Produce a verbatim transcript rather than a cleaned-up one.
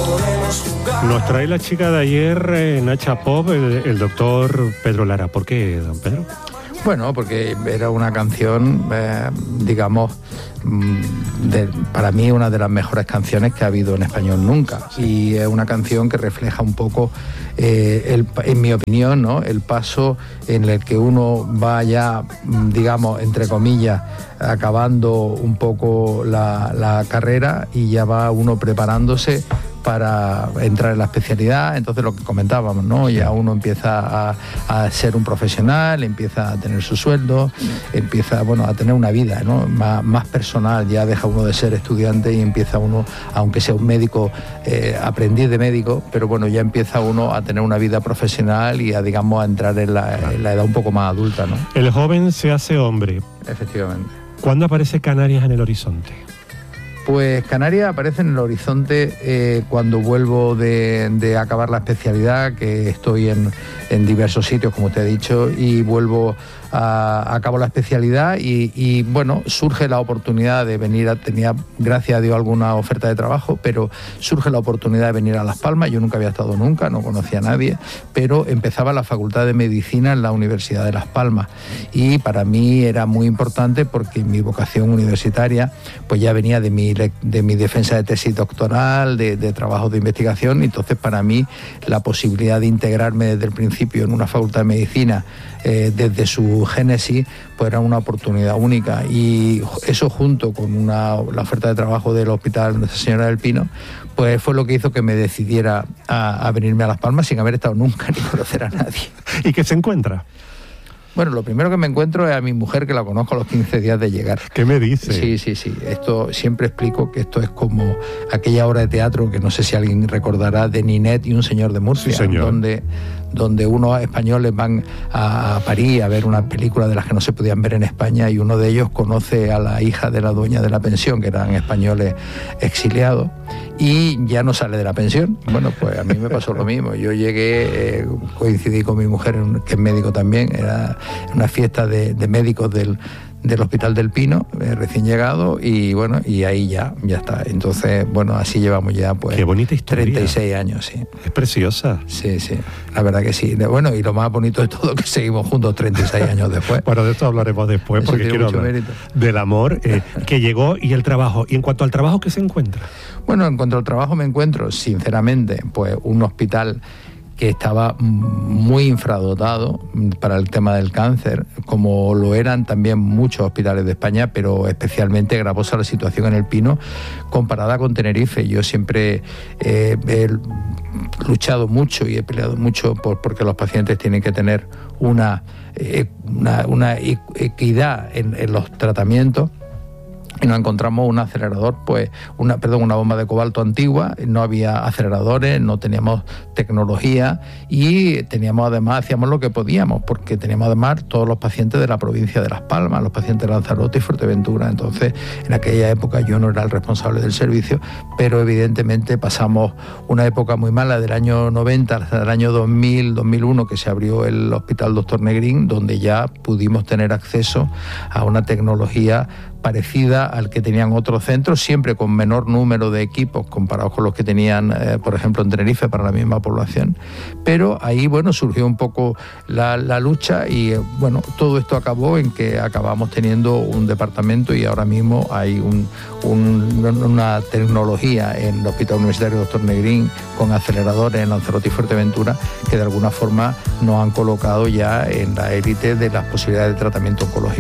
Nos trae la chica de ayer, eh, Nacha Pop, el, el doctor Pedro Lara. ¿Por qué, don Pedro? Bueno, porque era una canción, eh, digamos, de, para mí una de las mejores canciones que ha habido en español nunca. Y es una canción que refleja un poco, eh, el, en mi opinión, ¿no?, el paso en el que uno va ya, digamos, entre comillas, acabando un poco la, la carrera y ya va uno preparándose para entrar en la especialidad. Entonces, lo que comentábamos, ¿no?, ya uno empieza a, a ser un profesional, empieza a tener su sueldo, empieza, bueno, a tener una vida, ¿no?, más, más personal. Ya deja uno de ser estudiante y empieza uno, aunque sea un médico, eh, aprendiz de médico, pero bueno, ya empieza uno a tener una vida profesional y a, digamos, a entrar en la, en la edad un poco más adulta, ¿no? El joven se hace hombre. Efectivamente. ¿Cuándo aparece Canarias en el horizonte? Pues Canarias aparece en el horizonte eh, cuando vuelvo de, de acabar la especialidad, que estoy en, en diversos sitios, como te he dicho, y vuelvo a, acabo la especialidad y, y bueno, surge la oportunidad de venir, a, tenía, gracias a Dios, alguna oferta de trabajo, pero surge la oportunidad de venir a Las Palmas. Yo nunca había estado nunca, no conocía a nadie, pero empezaba la Facultad de Medicina en la Universidad de Las Palmas y para mí era muy importante porque mi vocación universitaria pues ya venía de mi de mi defensa de tesis doctoral, de, de trabajo de investigación, y entonces para mí la posibilidad de integrarme desde el principio en una facultad de medicina, eh, desde su génesis, pues era una oportunidad única, y eso junto con una, la oferta de trabajo del Hospital Nuestra Señora del Pino, pues fue lo que hizo que me decidiera a, a venirme a Las Palmas sin haber estado nunca ni conocer a nadie. ¿Y qué se encuentra? Bueno, lo primero que me encuentro es a mi mujer, que la conozco a los quince días de llegar. ¿Qué me dice? Sí, sí, sí. Esto siempre explico que esto es como aquella obra de teatro que no sé si alguien recordará, de Ninet y un señor de Murcia, sí, señor. donde donde unos españoles van a París a ver una película de las que no se podían ver en España, y uno de ellos conoce a la hija de la dueña de la pensión, que eran españoles exiliados, y ya no sale de la pensión. Bueno, pues a mí me pasó lo mismo. Yo llegué, eh, coincidí con mi mujer, que es médico también, era una fiesta de, de médicos del del Hospital del Pino, eh, recién llegado, y bueno, y ahí ya, ya está. Entonces, bueno, así llevamos ya pues... Qué bonita historia. treinta y seis años, sí. Es preciosa. Sí, sí, la verdad que sí. Bueno, y lo más bonito de todo, que seguimos juntos treinta y seis años después. Bueno, de esto hablaremos después, Eso porque quiero hablar mérito. del amor eh, que llegó y el trabajo. Y en cuanto al trabajo, ¿qué se encuentra? Bueno, en cuanto al trabajo me encuentro, sinceramente, pues un hospital que estaba muy infradotado para el tema del cáncer, como lo eran también muchos hospitales de España, pero especialmente gravosa la situación en el Pino comparada con Tenerife. Yo siempre eh, he luchado mucho y he peleado mucho por, porque los pacientes tienen que tener una, eh, una, una equidad en, en los tratamientos. Y nos encontramos un acelerador, pues, una, perdón, una bomba de cobalto antigua, no había aceleradores, no teníamos tecnología y teníamos además, hacíamos lo que podíamos, porque teníamos además todos los pacientes de la provincia de Las Palmas, los pacientes de Lanzarote y Fuerteventura. Entonces, en aquella época yo no era el responsable del servicio, pero evidentemente pasamos una época muy mala del año noventa hasta el año dos mil, dos mil uno, que se abrió el Hospital Doctor Negrín, donde ya pudimos tener acceso a una tecnología parecida al que tenían otros centros, siempre con menor número de equipos comparados con los que tenían, eh, por ejemplo, en Tenerife para la misma población. Pero ahí, bueno, surgió un poco la, la lucha y, eh, bueno, todo esto acabó en que acabamos teniendo un departamento y ahora mismo hay un, un, una tecnología en el Hospital Universitario Doctor Negrín con aceleradores en Lanzarote y Fuerteventura que de alguna forma nos han colocado ya en la élite de las posibilidades de tratamiento oncológico.